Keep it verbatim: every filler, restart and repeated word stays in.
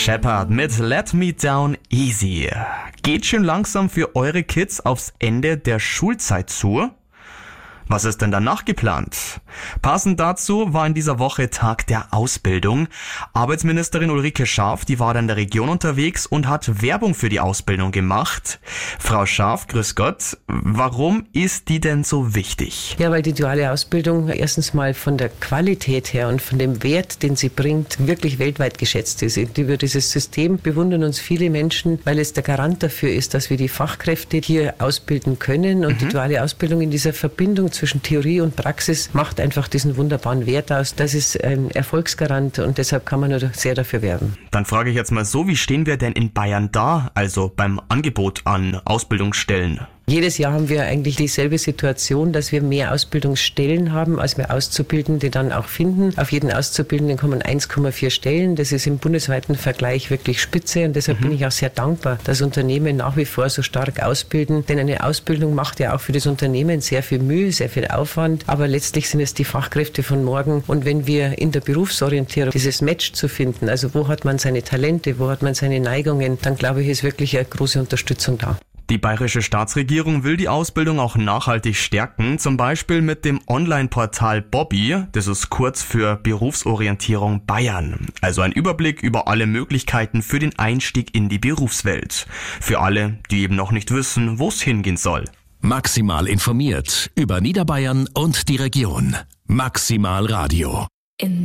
Shepherd mit Let Me Down Easy. Geht schon langsam für eure Kids aufs Ende der Schulzeit zu? Was ist denn danach geplant? Passend dazu war in dieser Woche Tag der Ausbildung. Arbeitsministerin Ulrike Scharf, die war da in der Region unterwegs und hat Werbung für die Ausbildung gemacht. Frau Scharf, grüß Gott. Warum ist die denn so wichtig? Ja, weil die duale Ausbildung erstens mal von der Qualität her und von dem Wert, den sie bringt, wirklich weltweit geschätzt ist. Über dieses System bewundern uns viele Menschen, weil es der Garant dafür ist, dass wir die Fachkräfte hier ausbilden können. Und mhm. die duale Ausbildung in dieser Verbindung zwischen Theorie und Praxis macht einfach diesen wunderbaren Wert aus. Das ist ein Erfolgsgarant und deshalb kann man nur sehr dafür werben. Dann frage ich jetzt mal so, wie stehen wir denn in Bayern da, also beim Angebot an Ausbildungsstellen? Jedes Jahr haben wir eigentlich dieselbe Situation, dass wir mehr Ausbildungsstellen haben, als wir Auszubildende dann auch finden. Auf jeden Auszubildenden kommen eins Komma vier Stellen. Das ist im bundesweiten Vergleich wirklich spitze und deshalb mhm. bin ich auch sehr dankbar, dass Unternehmen nach wie vor so stark ausbilden. Denn eine Ausbildung macht ja auch für das Unternehmen sehr viel Mühe, sehr viel Aufwand. Aber letztlich sind es die Fachkräfte von morgen. Und wenn wir in der Berufsorientierung dieses Match zu finden, also wo hat man seine Talente, wo hat man seine Neigungen, dann glaube ich, ist wirklich eine große Unterstützung da. Die bayerische Staatsregierung will die Ausbildung auch nachhaltig stärken, zum Beispiel mit dem Online-Portal Bobby, das ist kurz für Berufsorientierung Bayern. Also ein Überblick über alle Möglichkeiten für den Einstieg in die Berufswelt. Für alle, die eben noch nicht wissen, wo es hingehen soll. Maximal informiert über Niederbayern und die Region. Maximal Radio.